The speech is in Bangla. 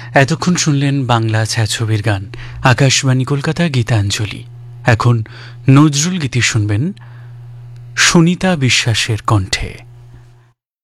এতক্ষণ শুনলেন বাংলা ছায়াছবির গান, আকাশবাণী কলকাতা গীতাঞ্জলি। এখন নজরুল গীতি শুনবেন সুনিতা বিশ্বাসের কণ্ঠে।